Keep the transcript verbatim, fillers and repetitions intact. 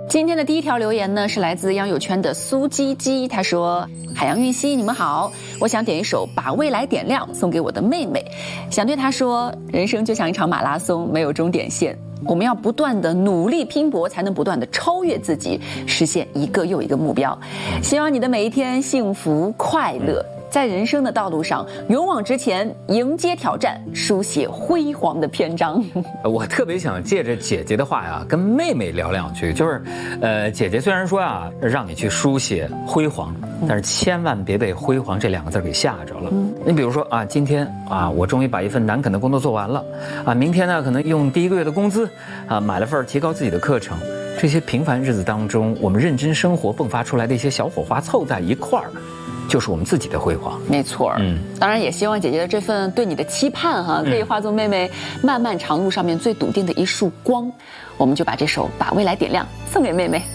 今天的第一条留言呢，是来自央友圈的苏鸡鸡，他说：海洋韵熙，你们好，我想点一首《把未来点亮》送给我的妹妹，想对她说，人生就像一场马拉松，没有终点线，我们要不断的努力拼搏，才能不断的超越自己，实现一个又一个目标。希望你的每一天幸福快乐，在人生的道路上勇往直前，迎接挑战，书写辉煌的篇章。 我特别想借着姐姐的话呀，跟妹妹聊两句，就是，呃，姐姐虽然说啊，让你去书写辉煌，但是千万别被辉煌这两个字给吓着了。嗯、你比如说啊，今天啊，我终于把一份难啃的工作做完了，啊，明天呢，可能用第一个月的工资，啊，买了份提高自己的课程。这些平凡日子当中，我们认真生活迸发出来的一些小火花凑在一块儿。就是我们自己的辉煌， 没错。嗯，当然也希望姐姐的这份对你的期盼哈、啊，可以化作妹妹漫漫长路上面最笃定的一束光。我们就把这首《把未来点亮》送给妹妹。